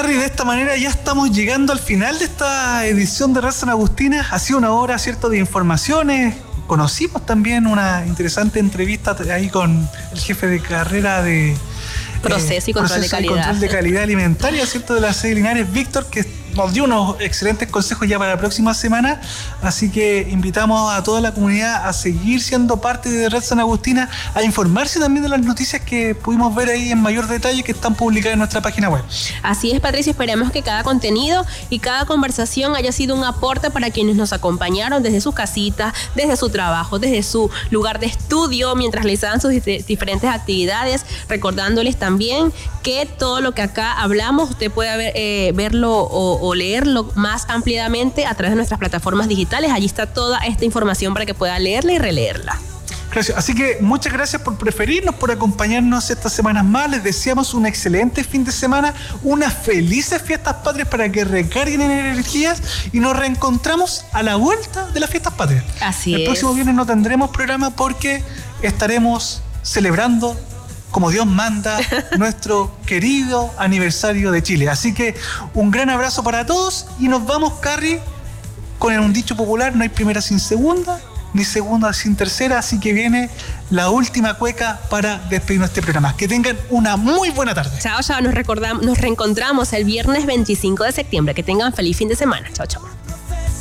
Carrie, de esta manera ya estamos llegando al final de esta edición de Radio San Agustina. Ha sido una hora, ¿cierto?, de informaciones. Conocimos también una interesante entrevista ahí con el jefe de carrera de Proceso y control de calidad alimentaria, ¿cierto?, de la sede Linares, Víctor, que nos dio unos excelentes consejos ya para la próxima semana. Así que invitamos a toda la comunidad a seguir siendo parte de Red San Agustina, a informarse también de las noticias que pudimos ver ahí en mayor detalle, que están publicadas en nuestra página web. Así es, Patricio, esperemos que cada contenido y cada conversación haya sido un aporte para quienes nos acompañaron desde sus casitas, desde su trabajo, desde su lugar de estudio, mientras realizaban sus diferentes actividades, recordándoles también que todo lo que acá hablamos usted puede verlo o leerlo más ampliamente a través de nuestras plataformas digitales. Allí está toda esta información para que pueda leerla y releerla. Gracias. Así que muchas gracias por preferirnos, por acompañarnos estas semanas más. Les deseamos un excelente fin de semana, unas felices fiestas patrias para que recarguen en energías y nos reencontramos a la vuelta de las fiestas patrias. Así es. El próximo viernes no tendremos programa porque estaremos celebrando, como Dios manda, nuestro querido aniversario de Chile. Así que un gran abrazo para todos y nos vamos, Carrie, con un dicho popular: no hay primera sin segunda, ni segunda sin tercera. Así que viene la última cueca para despedirnos de este programa. Que tengan una muy buena tarde. Chao, chao. Nos reencontramos el viernes 25 de septiembre. Que tengan feliz fin de semana. Chao, chao.